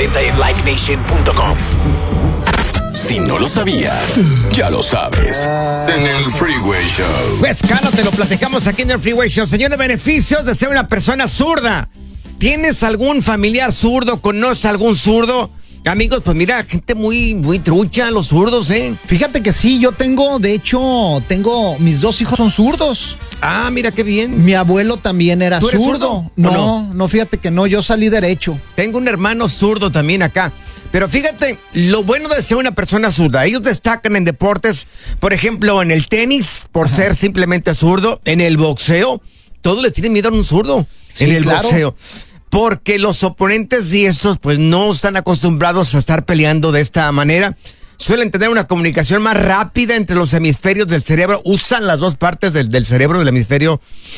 venta en livenation.com. Si no lo sabías, ya lo sabes. En el Freeway Show. Pues claro, te lo platicamos aquí en el Freeway Show. Señores, beneficios de ser una persona zurda. ¿Tienes algún familiar zurdo? ¿Conoces algún zurdo? Amigos, pues mira, gente muy trucha, los zurdos, ¿eh? Fíjate que sí, mis 2 hijos son zurdos. Ah, mira qué bien. Mi abuelo también era ¿Tú eres zurdo. zurdo? No, fíjate que no, yo salí derecho. Tengo un hermano zurdo también acá. Pero fíjate, lo bueno de ser una persona zurda, ellos destacan en deportes, por ejemplo, en el tenis, por ser simplemente zurdo, en el boxeo, todos le tienen miedo a un zurdo, Sí, en el claro. boxeo. Porque los oponentes diestros pues no están acostumbrados a estar peleando de esta manera. Suelen tener una comunicación más rápida entre los hemisferios del cerebro. Usan las dos partes del cerebro, del hemisferio.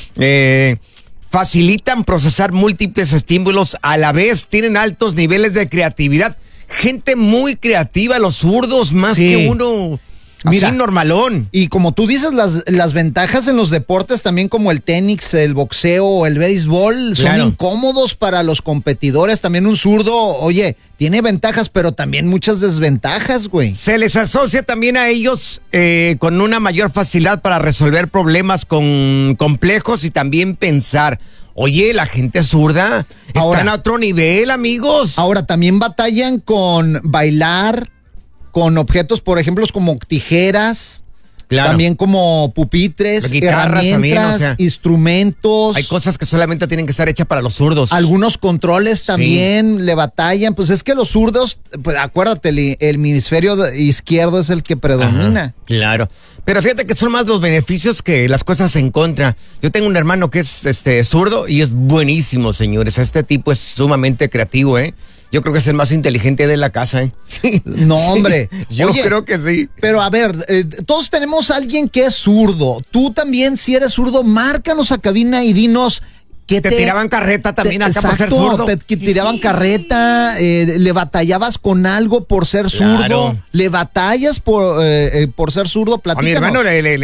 Facilitan procesar múltiples estímulos a la vez. Tienen altos niveles de creatividad. Gente muy creativa, los zurdos, más Sí. que uno... Mira, así normalón. Y como tú dices, las ventajas en los deportes también como el tenis, el boxeo o el béisbol son Claro. incómodos para los competidores. También un zurdo, oye, tiene ventajas, pero también muchas desventajas, güey. Se les asocia también a ellos con una mayor facilidad para resolver problemas complejos y también pensar. Oye, la gente zurda están a otro nivel, amigos. Ahora, también batallan con bailar, con objetos, por ejemplo, como tijeras, Claro. también como pupitres, Guitarras herramientas, también, o sea, instrumentos. Hay cosas que solamente tienen que estar hechas para los zurdos. Algunos controles también le batallan. Pues es que los zurdos, pues acuérdate, el hemisferio izquierdo es el que predomina. Ajá, claro. Pero fíjate que son más los beneficios que las cosas en contra. Yo tengo un hermano que es zurdo y es buenísimo, señores. Este tipo es sumamente creativo, ¿eh? Yo creo que es el más inteligente de la casa, ¿eh? Sí. No, hombre. Yo Oye, creo que sí. Pero a ver, todos tenemos a alguien que es zurdo. Tú también, si eres zurdo, márcanos a cabina y dinos que Te tiraban carreta también acá por ser exacto, zurdo. te tiraban carreta, le batallabas con algo por ser zurdo, Claro. le batallas por ser zurdo, A mi platícanos. hermano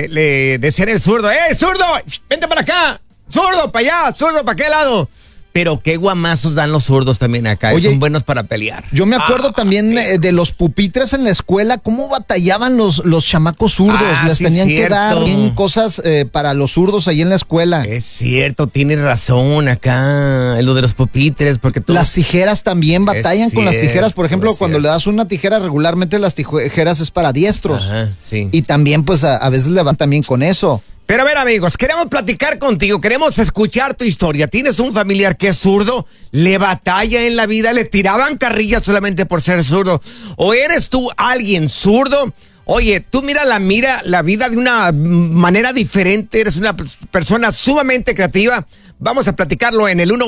le decían el zurdo, zurdo! ¡Vente para acá! ¡Zurdo, para allá! ¡Zurdo, para aquel lado! Pero qué guamazos dan los zurdos también acá. Oye, son buenos para pelear. Yo me acuerdo también de los pupitres en la escuela, cómo batallaban los chamacos zurdos. Les sí, tenían cierto. que dar bien cosas para los zurdos ahí en la escuela. Es cierto, tienes razón acá, en lo de los pupitres, porque todos... Las tijeras también batallan Es con las tijeras. cierto, Por ejemplo, es cuando cierto. le das una tijera, regularmente las tijeras es para diestros. Ajá, sí. Y también, pues, a veces le van también con eso. Pero a ver, amigos, queremos platicar contigo, queremos escuchar tu historia. ¿Tienes un familiar que es zurdo? ¿Le batalla en la vida? ¿Le tiraban carrilla solamente por ser zurdo? ¿O eres tú alguien zurdo? Oye, tú mira la vida de una manera diferente, eres una persona sumamente creativa. Vamos a platicarlo en el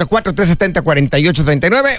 1-844-370-4839,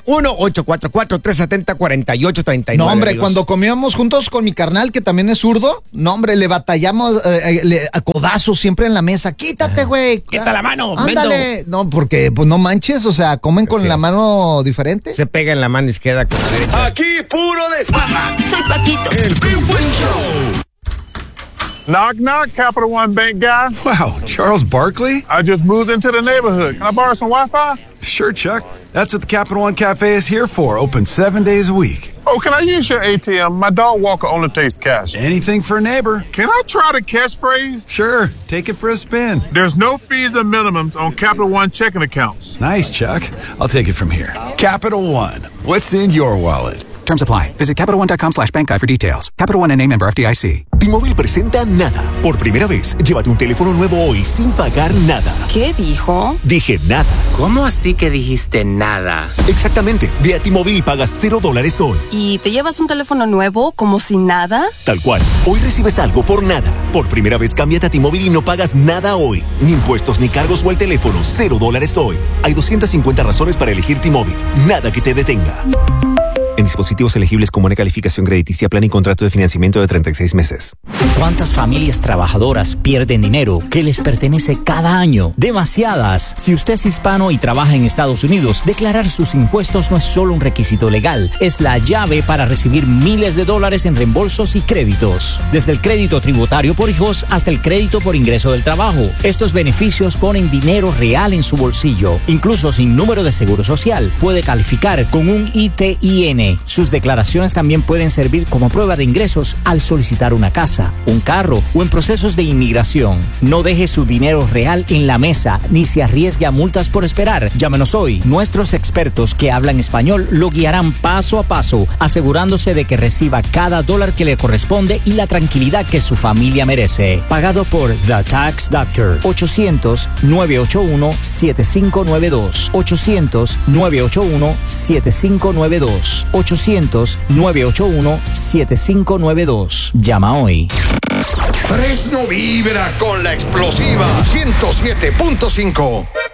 1-844-370-4839. No, hombre, amigos. cuando comíamos juntos con mi carnal, que también es zurdo, no, hombre, le batallamos a codazos siempre en la mesa. Quítate, güey. Quita la mano, ándale. No, porque, pues, no manches, o sea, comen con Sí. la mano diferente. Se pega en la mano izquierda con la derecha. Aquí puro Mamá, soy Paquito. El Freeway Show. Knock, knock, Capital One Bank guy. Wow, Charles Barkley? I just moved into the neighborhood. Can I borrow some Wi-Fi? Sure, Chuck. That's what the Capital One Cafe is here for, open 7 days a week. Oh, can I use your ATM? My dog walker only takes cash. Anything for a neighbor. Can I try the catchphrase? Sure, take it for a spin. There's no fees or minimums on Capital One checking accounts. Nice, Chuck. I'll take it from here. Capital One. What's in your wallet? Terms apply. Visit CapitalOne.com/bankguide for details. Capital One and a member FDIC. T-Mobile presenta Nada. Por primera vez, llévate un teléfono nuevo hoy sin pagar nada. ¿Qué dijo? Dije nada. ¿Cómo así que dijiste nada? Exactamente. Ve a T-Mobile y pagas $0 hoy. ¿Y te llevas un teléfono nuevo como si nada? Tal cual. Hoy recibes algo por nada. Por primera vez, cámbiate a T-Mobile y no pagas nada hoy. Ni impuestos, ni cargos o el teléfono. $0 hoy. Hay 250 razones para elegir T-Mobile. Nada que te detenga. En dispositivos elegibles con buena calificación crediticia, plan y contrato de financiamiento de 36 meses. ¿Cuántas familias trabajadoras pierden dinero que les pertenece cada año? Demasiadas. Si usted es hispano y trabaja en Estados Unidos, declarar sus impuestos no es solo un requisito legal, es la llave para recibir miles de dólares en reembolsos y créditos. Desde el crédito tributario por hijos hasta el crédito por ingreso del trabajo. Estos beneficios ponen dinero real en su bolsillo. Incluso sin número de seguro social, puede calificar con un ITIN. Sus declaraciones también pueden servir como prueba de ingresos al solicitar una casa, un carro o en procesos de inmigración. No deje su dinero real en la mesa ni se arriesgue a multas por esperar. Llámenos hoy. Nuestros expertos que hablan español lo guiarán paso a paso, asegurándose de que reciba cada dólar que le corresponde y la tranquilidad que su familia merece. Pagado por The Tax Doctor. 800-981-7592. 800-981-7592. 800-981-7592. Llama hoy. Fresno vibra con la explosiva 107.5.